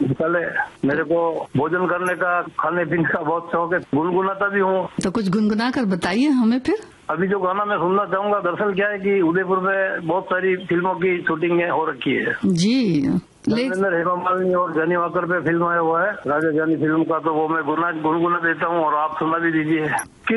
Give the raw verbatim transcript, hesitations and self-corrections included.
पहले मेरे को भोजन करने का, खाने पीने का बहुत शौक है, गुनगुनाता भी हूँ। तो कुछ गुनगुना कर बताइए हमें फिर। अभी जो गाना मैं सुनना चाहूंगा, दरअसल क्या है कि उदयपुर में बहुत सारी फिल्मों की शूटिंग हो रखी है जी। धर्मेंद्र हेमा मालिनी और जानी वाकर पे फिल्म आया हुआ है, राजा जानी फिल्म का, तो वो मैं गुना गुनगुना देता हूँ और आप सुना भी दीजिए।